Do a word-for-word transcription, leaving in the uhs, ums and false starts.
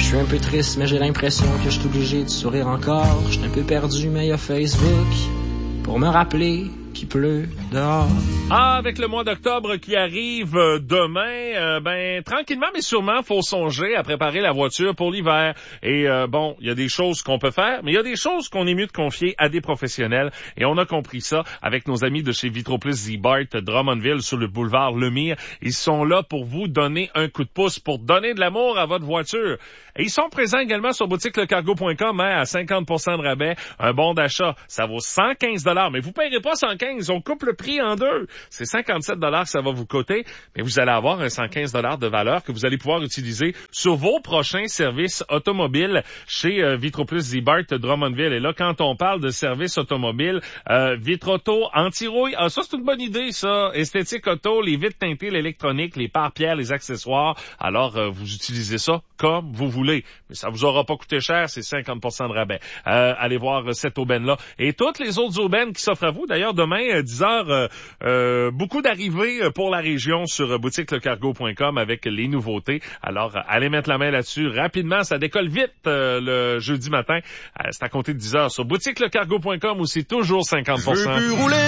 suis un peu triste, mais j'ai l'impression que je suis obligé de sourire encore. Je suis un peu perdu, mais il y a Facebook pour me rappeler qu'il pleut dehors. Ah, avec le mois d'octobre qui arrive euh, demain, euh, ben tranquillement mais sûrement, faut songer à préparer la voiture pour l'hiver. Et euh, bon, il y a des choses qu'on peut faire, mais il y a des choses qu'on est mieux de confier à des professionnels. Et on a compris ça avec nos amis de chez Vitroplus Z-Bart Drummondville sur le boulevard Lemire. Ils sont là pour vous donner un coup de pouce, pour donner de l'amour à votre voiture. Et ils sont présents également sur boutique le cargo point com hein, à cinquante pour cent de rabais. Un bon d'achat, ça vaut cent quinze dollars, mais vous ne payerez pas cent quinze, on coupe le prix en deux. C'est cinquante-sept dollars que ça va vous coûter, mais vous allez avoir un cent quinze dollars de valeur que vous allez pouvoir utiliser sur vos prochains services automobiles chez euh, Vitroplus Z-Bart Drummondville. Et là, quand on parle de services automobiles, euh, vitre auto, anti-rouille, ah, ça c'est une bonne idée, ça. Esthétique auto, les vitres teintées, l'électronique, les pare-pierres, les accessoires. Alors, euh, vous utilisez ça comme vous voulez. Mais ça vous aura pas coûté cher, c'est cinquante pour cent de rabais. Euh, allez voir euh, cette aubaine-là. Et toutes les autres aubaines qui s'offrent à vous. D'ailleurs, demain, dix heures, euh, euh, beaucoup d'arrivées pour la région sur boutique le cargo point com avec les nouveautés. Alors, allez mettre la main là-dessus rapidement. Ça décolle vite euh, le jeudi matin. Euh, c'est à compter de dix heures sur boutique le cargo point com où c'est toujours cinquante pour cent.